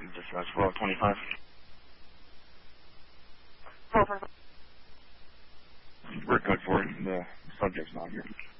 Dispatch 1225. We're good for it. The subject's not here.